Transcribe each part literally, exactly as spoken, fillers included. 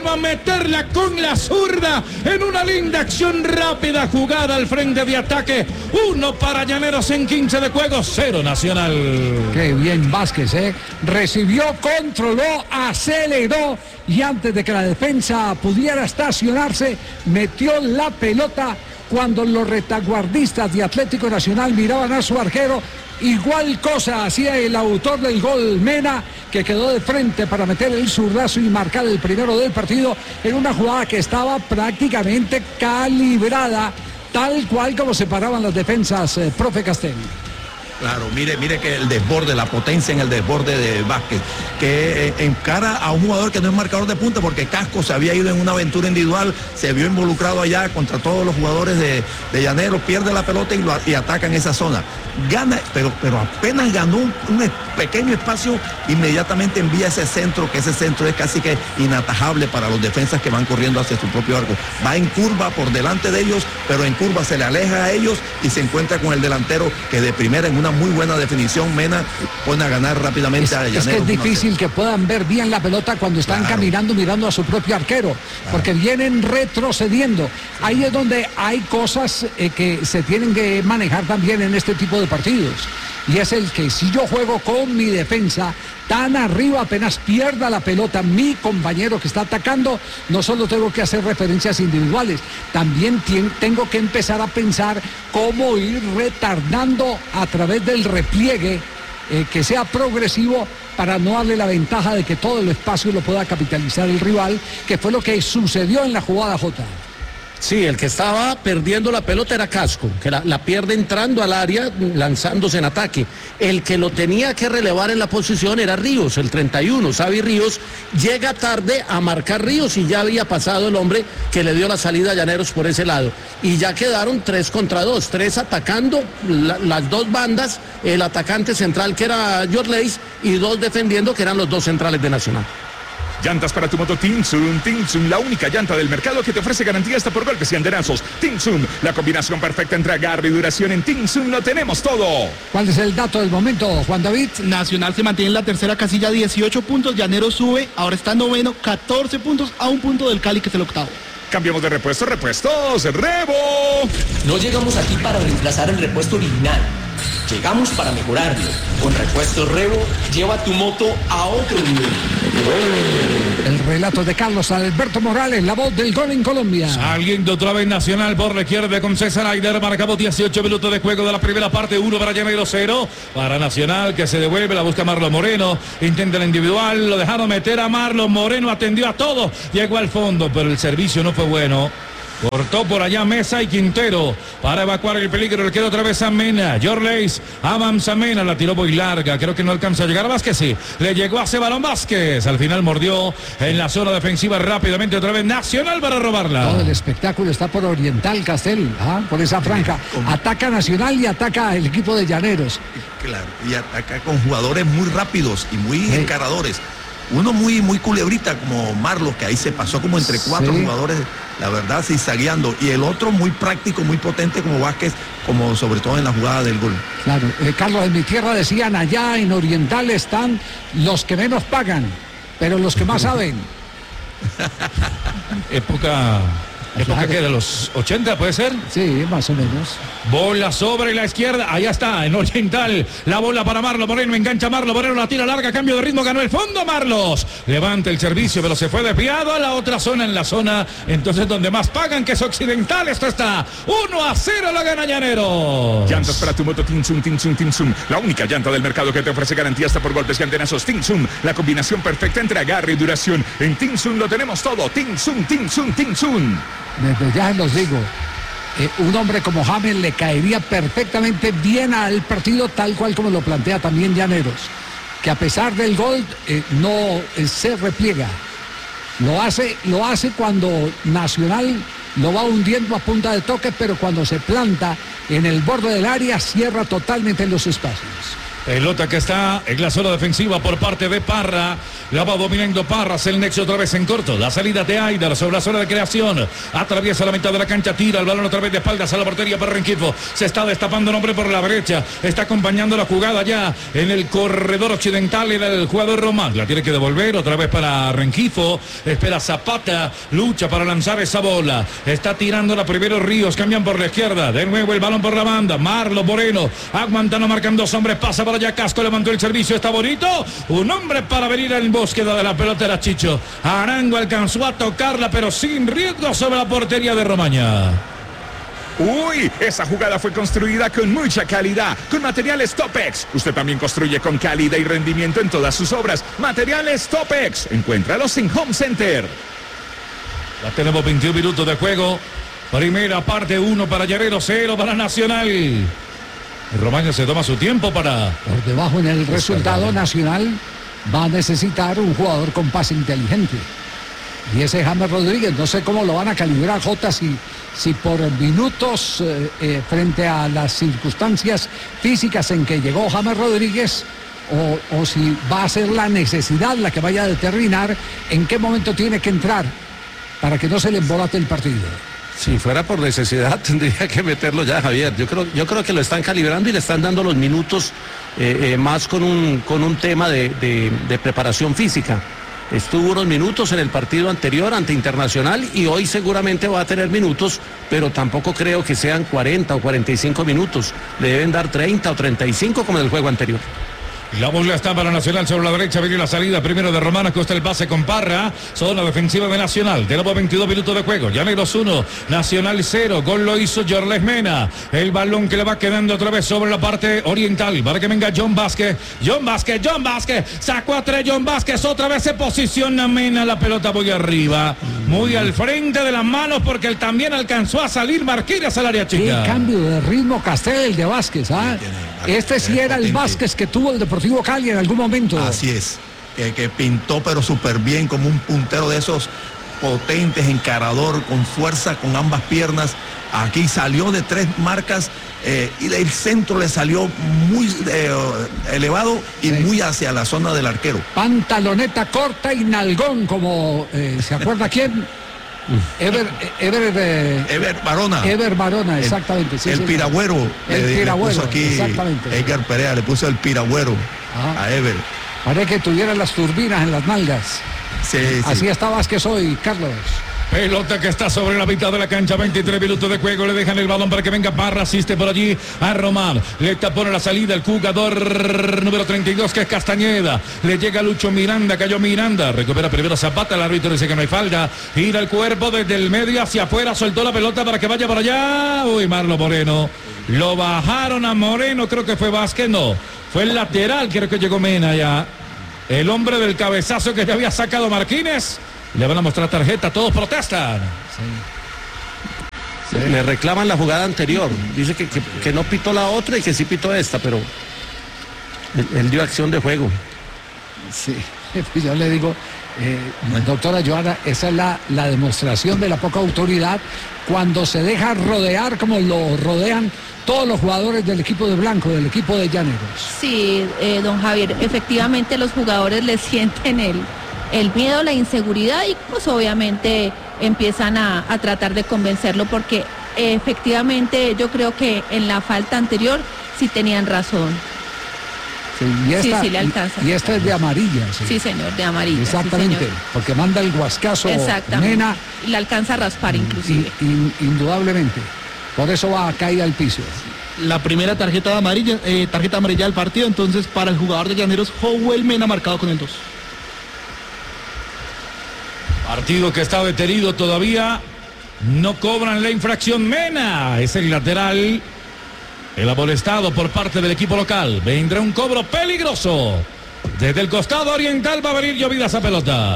a meterla con la zurda en una linda acción rápida, jugada al frente de ataque. Uno para Llaneros en quince de juego, cero Nacional. Qué bien Vázquez, ¿eh? Recibió, controló, aceleró y antes de que la defensa pudiera estacionarse, metió la pelota. Cuando los retaguardistas de Atlético Nacional miraban a su arquero, igual cosa hacía el autor del gol, Mena, que quedó de frente para meter el zurdazo y marcar el primero del partido en una jugada que estaba prácticamente calibrada, tal cual como se paraban las defensas, eh, profe Castel. Claro, mire, mire que el desborde, la potencia en el desborde de Vázquez, que eh, encara a un jugador que no es marcador de punta, porque Casco se había ido en una aventura individual, se vio involucrado allá contra todos los jugadores de, de Llaneros, pierde la pelota y, lo, y ataca en esa zona. Gana, pero, pero apenas ganó un, un pequeño espacio, inmediatamente envía ese centro, que ese centro es casi que inatajable para los defensas que van corriendo hacia su propio arco. Va en curva por delante de ellos, pero en curva se le aleja a ellos y se encuentra con el delantero que de primera en una muy buena definición, Mena, pone a ganar rápidamente es, a Llaneros. Es que es difícil que puedan ver bien la pelota cuando están claro. caminando mirando a su propio arquero, claro. porque vienen retrocediendo. Ahí es donde hay cosas eh, que se tienen que manejar también en este tipo de partidos. Y es el que si yo juego con mi defensa tan arriba, apenas pierda la pelota mi compañero que está atacando, no solo tengo que hacer referencias individuales, también tengo que empezar a pensar cómo ir retardando a través del repliegue, eh, que sea progresivo, para no darle la ventaja de que todo el espacio lo pueda capitalizar el rival, que fue lo que sucedió en la jugada J. Sí, el que estaba perdiendo la pelota era Casco, que la, la pierde entrando al área, lanzándose en ataque. El que lo tenía que relevar en la posición era Ríos, el treinta y uno, Xavi Ríos. Llega tarde a marcar Ríos y ya había pasado el hombre que le dio la salida a Llaneros por ese lado. Y ya quedaron tres contra dos, tres atacando la, las dos bandas, el atacante central que era Yorleis y dos defendiendo que eran los dos centrales de Nacional. Llantas para tu moto Tinsum, Tinsum, la única llanta del mercado que te ofrece garantía hasta por golpes y andenazos. Tinsum, la combinación perfecta entre agarre y duración. En Tinsum lo tenemos todo. ¿Cuál es el dato del momento, Juan David? Nacional se mantiene en la tercera casilla, dieciocho puntos. Llaneros sube, ahora está noveno, catorce puntos, a un punto del Cali, que es el octavo. Cambiamos de repuesto, repuestos, Revo. No llegamos aquí para reemplazar el repuesto original. Llegamos para mejorarlo. Con Repuestos Revo, lleva tu moto a otro nivel. El relato de Carlos Alberto Morales, la voz del gol en Colombia. Saliendo otra vez Nacional por la izquierda con César Aider. Marcamos dieciocho minutos de juego de la primera parte. Uno para Llaneros, cero para Nacional, que se devuelve. La busca Marlon Moreno. Intenta el individual. Lo dejaron meter a Marlon Moreno. Atendió a todos. Llegó al fondo, pero el servicio no fue bueno. Cortó por allá Mesa y Quintero para evacuar el peligro. Le queda otra vez a Mena. Yorleis avanza Mena, la tiró muy larga. Creo que no alcanza a llegar a Vázquez. Sí, le llegó a ese balón Vázquez. Al final mordió en la zona defensiva rápidamente. Otra vez Nacional para robarla. Todo el espectáculo está por Oriental Castel, ¿ah? Por esa franja. Ataca Nacional y ataca el equipo de Llaneros. Claro, y ataca con jugadores muy rápidos y muy sí. encaradores. Uno muy, muy culebrita como Marlos, que ahí se pasó como entre cuatro sí. jugadores, la verdad, zigzagueando. Y el otro muy práctico, muy potente como Vázquez, como sobre todo en la jugada del gol. Claro, eh, Carlos, en mi tierra decían, allá en Oriental están los que menos pagan, pero los que más saben. Época... ¿Época que de los ochenta puede ser? Sí, más o menos. Bola sobre la izquierda, allá está, en Oriental. La bola para Marlon Moreno, engancha Marlon Moreno, la tira larga, cambio de ritmo, ganó el fondo Marlos. Levanta el servicio, pero se fue desviado a la otra zona, en la zona, entonces donde más pagan, que es Occidental. Esto está uno a cero, lo gana Llaneros. Llantas para tu moto Tinsum, Tinsum, Tinsum, la única llanta del mercado que te ofrece garantía hasta por golpes y antenazos. Tinsum, la combinación perfecta entre agarre y duración. En Tinsum lo tenemos todo. Tinsum, Tinsum, Tinsum. Desde ya los digo, eh, un hombre como James le caería perfectamente bien al partido, tal cual como lo plantea también Llaneros, que a pesar del gol eh, no eh, se repliega, lo hace, lo hace cuando Nacional lo va hundiendo a punta de toque, pero cuando se planta en el borde del área cierra totalmente los espacios. Pelota que está en la zona defensiva por parte de Parra. La va dominando Parras, el nexo otra vez en corto. La salida de Aidar sobre la zona de creación. Atraviesa la mitad de la cancha, tira el balón otra vez de espaldas a la portería para Rengifo. Se está destapando un hombre por la derecha. Está acompañando la jugada ya en el corredor occidental del jugador Román. La tiene que devolver otra vez para Rengifo. Espera Zapata. Lucha para lanzar esa bola. Está tirando la primero Ríos. Cambian por la izquierda. De nuevo el balón por la banda. Marlo Moreno. Aguantando, marcan dos hombres. Pasa para allá Casco. Levantó el servicio. Está bonito. Un hombre para venir en búsqueda de la pelota era Chicho. Arango alcanzó a tocarla, pero sin riesgo sobre la portería de Romaña. Uy, esa jugada fue construida con mucha calidad, con materiales Topex. Usted también construye con calidad y rendimiento en todas sus obras. Materiales Topex. Encuéntralos en Home Center. Ya tenemos veintiún minutos de juego. Primera parte, uno para Llanero, cero para Nacional. Romaña se toma su tiempo para... Por debajo en el resultado, Nacional va a necesitar un jugador con pase inteligente. Y ese es James Rodríguez. No sé cómo lo van a calibrar, Jota, si, si por minutos eh, eh, frente a las circunstancias físicas en que llegó James Rodríguez, o, o si va a ser la necesidad la que vaya a determinar en qué momento tiene que entrar para que no se le embolate el partido. Si fuera por necesidad, tendría que meterlo ya, Javier. Yo creo, yo creo que lo están calibrando y le están dando los minutos eh, eh, más con un, con un tema de, de, de preparación física. Estuvo unos minutos en el partido anterior ante Internacional y hoy seguramente va a tener minutos, pero tampoco creo que sean cuarenta o cuarenta y cinco minutos. Le deben dar treinta o treinta y cinco como en el juego anterior. La bola está para Nacional sobre la derecha. Viene la salida primero de Román. Acosta el pase con Parra. Zona defensiva de Nacional. De nuevo veintidós minutos de juego. Llaneros uno. Nacional cero. Gol lo hizo Jorles Mena. El balón que le va quedando otra vez sobre la parte oriental. Para que venga John Vázquez. John Vázquez. John Vázquez. Sacó a tres John Vázquez. Otra vez se posiciona Mena. La pelota muy arriba. Muy al frente de las manos porque él también alcanzó a salir Marquínez al área chica. Qué cambio de ritmo Castel, el de Vázquez. ¿ah? Este sí era el Vázquez que tuvo el Deportivo Cali en algún momento. Así es, que, que pintó pero súper bien como un puntero de esos potentes, encarador, con fuerza, con ambas piernas. Aquí salió de tres marcas eh, y el centro le salió muy eh, elevado y sí, muy hacia la zona del arquero. Pantaloneta corta y nalgón, como eh, ¿se acuerda quién? Ever, Ever, eh, Ever Barona. Ever Barona, exactamente. El, Sí, el sí, piragüero. El le, piragüero, le puso aquí exactamente. Edgar Perea le puso el piragüero Ajá. a Ever. Parece que tuviera las turbinas en las nalgas. Sí, Así sí. está Vázquez hoy, Carlos. Pelota que está sobre la mitad de la cancha, veintitrés minutos de juego, le dejan el balón para que venga Parra, asiste por allí a Román, le tapone la salida el jugador número treinta y dos que es Castañeda, le llega Lucho Miranda, cayó Miranda, recupera primero Zapata, el árbitro dice que no hay falta, gira el cuerpo desde el medio hacia afuera, soltó la pelota para que vaya para allá, uy, Marlo Moreno, lo bajaron a Moreno, creo que fue Vázquez, no, fue el lateral, creo que llegó Mena ya, el hombre del cabezazo que ya había sacado Marquínez. Le van a mostrar tarjeta, todos protestan. Sí. Sí. Le reclaman la jugada anterior. Dice que, que, que no pitó la otra y que sí pitó esta, pero él, él dio acción de juego. Sí, yo le digo, eh, doctora Joana, esa es la, la demostración de la poca autoridad cuando se deja rodear como lo rodean todos los jugadores del equipo de Blanco, del equipo de Llaneros. Sí, eh, don Javier, efectivamente los jugadores le sienten el... el miedo, la inseguridad y pues obviamente empiezan a, a tratar de convencerlo porque eh, efectivamente yo creo que en la falta anterior sí tenían razón. Sí, y esta, sí, sí le alcanza. Y esta es de amarilla. Sí, sí señor, de amarilla. Exactamente, sí, señor. Porque manda el guascazo Mena. Y le alcanza a raspar inclusive. In, in, indudablemente. Por eso va a caer al piso. La primera tarjeta de amarilla, eh, tarjeta amarilla del partido, entonces para el jugador de Llaneros, Howell Mena marcado con el dos. Partido que está detenido todavía. No cobran la infracción. Mena es el lateral. El amonestado por parte del equipo local. Vendrá un cobro peligroso. Desde el costado oriental va a venir llovida esa pelota.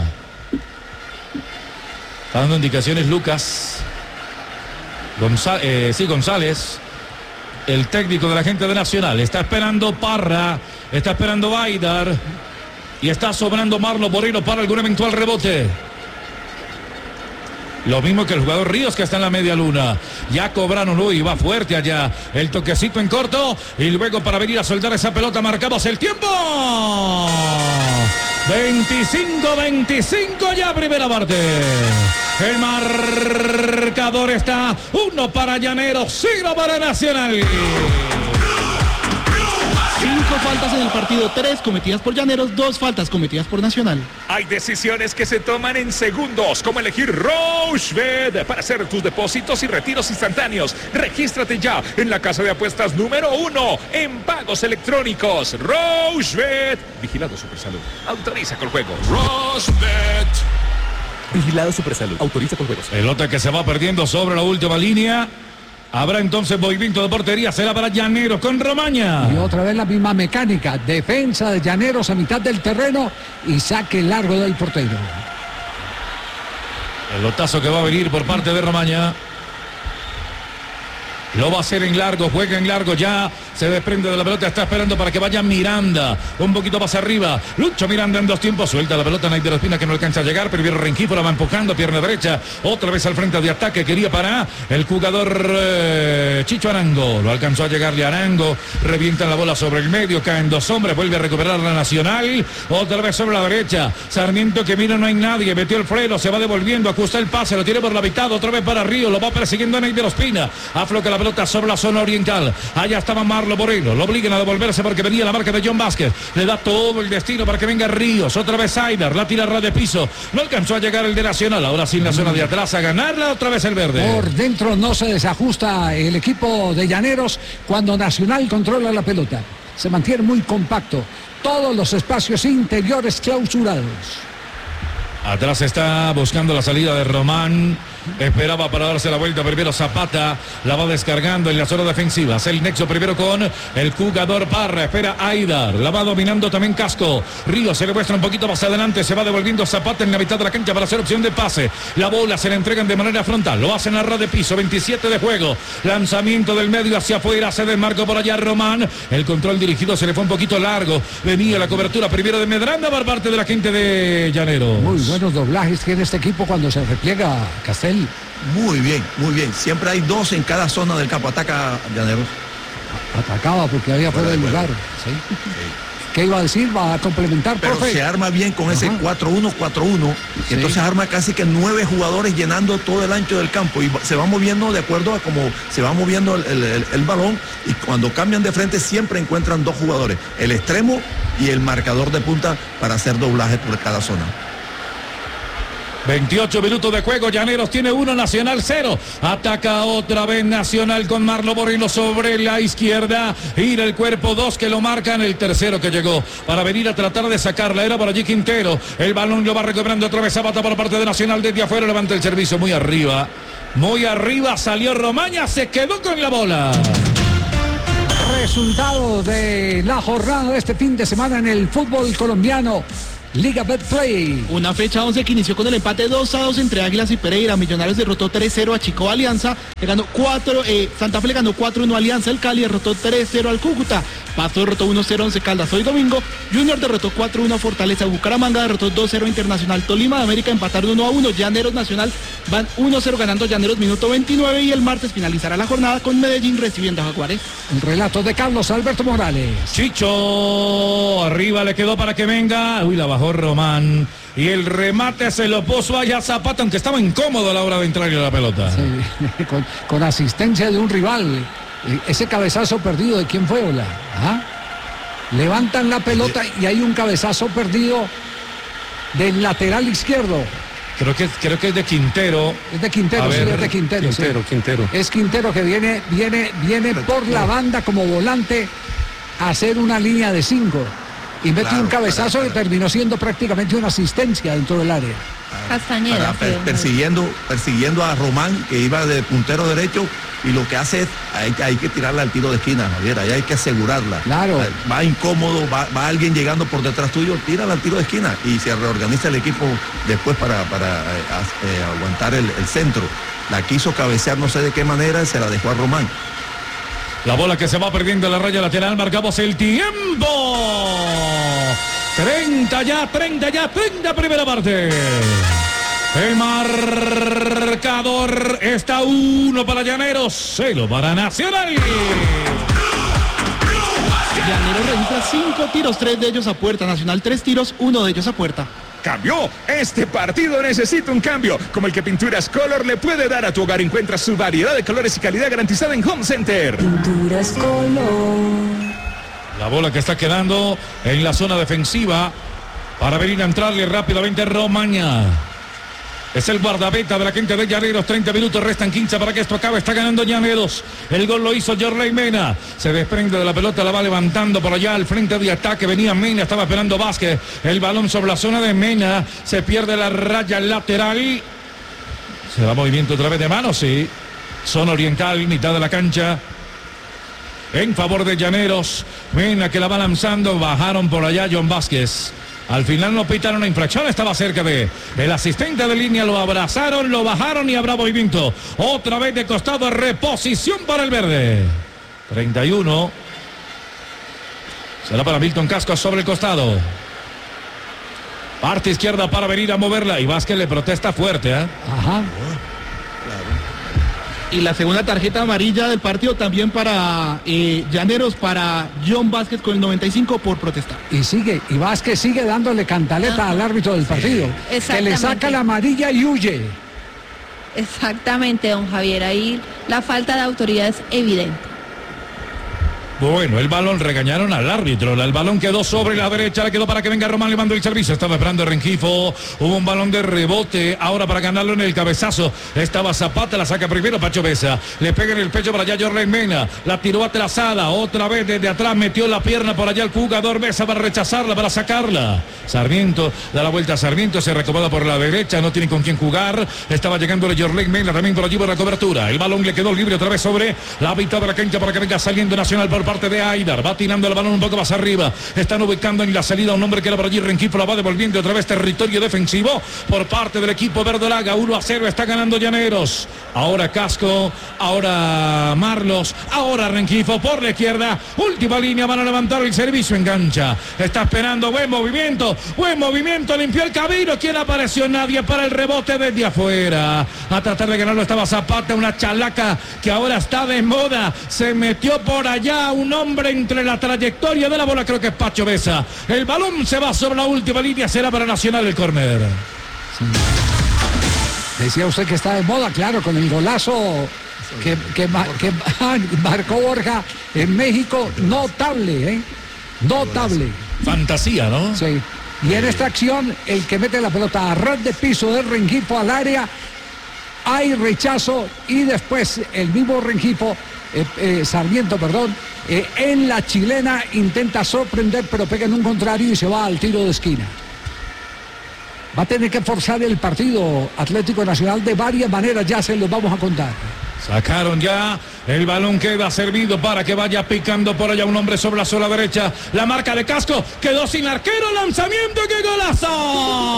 Está dando indicaciones Lucas. González, eh, sí, González. El técnico de la gente de Nacional. Está esperando Parra. Está esperando Aidar. Y está sobrando Marlo Moreno para algún eventual rebote. Lo mismo que el jugador Ríos, que está en la media luna. Ya cobraron, uy, va fuerte allá. El toquecito en corto y luego para venir a soltar esa pelota marcamos el tiempo. veinticinco veinticinco ya primera parte. El marcador está uno para Llaneros, cero para Nacional. Cinco faltas en el partido, tres cometidas por Llaneros, dos faltas cometidas por Nacional. Hay decisiones que se toman en segundos, como elegir Rochebet para hacer tus depósitos y retiros instantáneos. Regístrate ya en la casa de apuestas número uno en pagos electrónicos. Rochebet. Vigilado Supersalud. Autoriza con juego. Rochebet. Vigilado Supersalud. Autoriza con juegos. Pelota que se va perdiendo sobre la última línea. Habrá entonces movimiento de portería, será para Llaneros con Romaña. Y otra vez la misma mecánica, defensa de Llaneros a mitad del terreno y saque largo del portero. Pelotazo que va a venir por parte de Romaña. Lo va a hacer en largo, juega en largo ya. Se desprende de la pelota, está esperando para que vaya Miranda. Un poquito más arriba. Lucho Miranda en dos tiempos. Suelta la pelota, Naider Ospina que no alcanza a llegar. Primero Rengifo la va empujando, pierna derecha. Otra vez al frente de ataque. Quería para el jugador eh, Chicho Arango. Lo alcanzó a llegarle a Arango. Revienta la bola sobre el medio. Caen dos hombres. Vuelve a recuperar la Nacional. Otra vez sobre la derecha. Sarmiento que mira, no hay nadie. Metió el freno, se va devolviendo. Ajusta el pase, lo tiene por la mitad. Otra vez para Río. Lo va persiguiendo Naider Ospina. Afloca la pelota sobre la zona oriental. Allá estaba Marlon Moreno, lo obligan a devolverse porque venía la marca de John Vázquez, le da todo el destino para que venga Ríos, otra vez Aider, la tira ras de piso, no alcanzó a llegar el de Nacional, ahora sí en la zona de atrás a ganarla, otra vez el verde. Por dentro no se desajusta el equipo de Llaneros cuando Nacional controla la pelota, se mantiene muy compacto, todos los espacios interiores clausurados. Atrás está buscando la salida de Román. Esperaba para darse la vuelta. Primero Zapata. La va descargando en la zona defensiva. Hace el nexo primero con el jugador Parra. Espera Aidar. La va dominando también Casco. Río se le muestra un poquito más adelante. Se va devolviendo Zapata en la mitad de la cancha para hacer opción de pase. La bola se la entregan de manera frontal. Lo hacen a ras de piso. veintisiete de juego. Lanzamiento del medio hacia afuera. Se desmarcó por allá Román. El control dirigido se le fue un poquito largo. Venía la cobertura primero de Medranda por parte de la gente de Llaneros. Muy buenos doblajes tiene este equipo cuando se repliega Castel. Muy bien, muy bien. Siempre hay dos en cada zona del campo. Ataca Llaneros. Atacaba porque había fuera del lugar. ¿Sí? Sí. ¿Qué iba a decir? Va a complementar, pero profe. Se arma bien con ese cuatro uno cuatro uno. Sí. Entonces arma casi que nueve jugadores llenando todo el ancho del campo y se va moviendo de acuerdo a cómo se va moviendo el, el, el balón, y cuando cambian de frente siempre encuentran dos jugadores, el extremo y el marcador de punta, para hacer doblajes por cada zona. veintiocho minutos de juego, Llaneros tiene uno, Nacional cero. Ataca otra vez Nacional con Marlon Moreno sobre la izquierda. Gira el cuerpo, dos que lo marcan, el tercero que llegó para venir a tratar de sacarla. Era por allí Quintero. El balón lo va recuperando otra vez Zapata por parte de Nacional desde afuera. Levanta el servicio muy arriba. Muy arriba salió Romaña, se quedó con la bola. Resultado de la jornada de este fin de semana en el fútbol colombiano. Liga Betplay. Una fecha once que inició con el empate dos a dos entre Águilas y Pereira. Millonarios derrotó tres cero a Chico Alianza. Le ganó cuatro, eh, Santa Fe le ganó cuatro uno a Alianza. El Cali derrotó tres cero al Cúcuta. Pasto derrotó uno cero a Once Caldas hoy domingo. Junior derrotó cuatro uno a Fortaleza. Bucaramanga derrotó dos cero a Internacional. Tolima de América empataron uno a uno. Llaneros Nacional van uno cero ganando Llaneros minuto veintinueve. Y el martes finalizará la jornada con Medellín recibiendo a Jaguares. Un relato de Carlos Alberto Morales. Chicho, arriba le quedó para que venga. Uy, la bajó Román y el remate se lo puso allá Zapata, aunque estaba incómodo a la hora de entrarle a la pelota. Sí, con, con asistencia de un rival. Ese cabezazo perdido, ¿de quién fue, Ola? ¿Ah? Levantan la pelota y hay un cabezazo perdido del lateral izquierdo. Creo que, creo que es de Quintero. Es de Quintero, sí, es de Quintero. Quintero, sí. Quintero. Es Quintero que viene, viene, viene por la banda como volante a hacer una línea de cinco. Y mete claro, un cabezazo para, para. que terminó siendo prácticamente una asistencia dentro del área. Castañeda. Per, persiguiendo, persiguiendo a Román, que iba de puntero derecho, y lo que hace es, hay, hay que tirarla al tiro de esquina, Javier, ahí hay que asegurarla. Claro. Va incómodo, va, va alguien llegando por detrás tuyo, tírala al tiro de esquina y se reorganiza el equipo después para, para eh, eh, aguantar el, el centro. La quiso cabecear, no sé de qué manera, se la dejó a Román. La bola que se va perdiendo en la raya lateral, marcamos el tiempo. treinta ya, treinta ya, treinta primera parte. El marcador está uno para Llaneros, cero para Nacional. Llaneros registra cinco tiros, tres de ellos a puerta. Nacional tres tiros, uno de ellos a puerta. Cambió. Este partido necesita un cambio, como el que Pinturas Color le puede dar a tu hogar. Encuentra su variedad de colores y calidad garantizada en Home Center. Pinturas Color. La bola que está quedando en la zona defensiva para venir a entrarle rápidamente a Romaña. Es el guardameta de la gente de Llaneros. treinta minutos, restan quince para que esto acabe. Está ganando Llaneros. El gol lo hizo Jorley Mena. Se desprende de la pelota, la va levantando por allá al frente de ataque. Venía Mena, estaba esperando Vázquez. El balón sobre la zona de Mena. Se pierde la raya lateral. Se da movimiento otra vez de mano, sí. Zona oriental, mitad de la cancha. En favor de Llaneros. Mena que la va lanzando. Bajaron por allá John Vázquez. Al final no pitaron una infracción, estaba cerca de el asistente de línea, lo abrazaron, lo bajaron y habrá movimiento. Otra vez de costado, reposición para el verde. treinta y uno. Será para Milton Casco sobre el costado. Parte izquierda para venir a moverla y Vázquez le protesta fuerte, ¿eh? Ajá. Y la segunda tarjeta amarilla del partido también para eh, Llaneros, para John Vázquez con el noventa y cinco por protestar. Y sigue, y Vázquez sigue dándole cantaleta al árbitro del partido. Que le saca la amarilla y huye. Exactamente, don Javier. Ahí la falta de autoridad es evidente. Bueno, el balón, regañaron al árbitro. El balón quedó sobre la derecha, le quedó para que venga Román, le mandó el servicio. Estaba esperando Rengifo. Hubo un balón de rebote. Ahora para ganarlo en el cabezazo. Estaba Zapata, la saca primero Pacho Besa. Le pega en el pecho para allá Jorley Mena. La tiró atrasada. Otra vez desde atrás metió la pierna por allá el jugador Besa para rechazarla, para sacarla. Sarmiento da la vuelta a Sarmiento. Se recomoda por la derecha. No tiene con quién jugar. Estaba llegando Jorley Mena también por allí por la cobertura. El balón le quedó libre otra vez sobre la mitad de la cancha para que venga saliendo Nacional por parte de Aidar. Va tirando el balón un poco más arriba. Están ubicando en la salida un hombre que era por allí. Rengifo la va devolviendo otra vez territorio defensivo por parte del equipo verdolaga. uno a cero está ganando Llaneros. Ahora Casco, ahora Marlos, ahora Rengifo por la izquierda. Última línea, van a levantar el servicio, engancha. Está esperando, buen movimiento, buen movimiento, limpió el camino. ¿Quién apareció? Nadie para el rebote desde afuera. A tratar de ganarlo estaba Zapata, una chalaca que ahora está de moda. Se metió por allá un hombre entre la trayectoria de la bola, creo que es Pacho Besa. El balón se va sobre la última línea, será para Nacional el córner. Sí. Decía usted que está de moda, claro, con el golazo que, que, que marcó Borja en México, notable, ¿eh? Notable. Fantasía, ¿no? Sí. Y en esta acción, el que mete la pelota a ras de piso de Rengifo al área, hay rechazo y después el mismo Rengifo, eh, eh, Sarmiento, perdón, eh, en la chilena intenta sorprender, pero pega en un contrario y se va al tiro de esquina. Va a tener que forzar el partido Atlético Nacional de varias maneras, ya se los vamos a contar. Sacaron ya, el balón queda servido para que vaya picando por allá un hombre sobre la sola derecha. La marca de Casco, quedó sin arquero, lanzamiento, ¡qué golazo!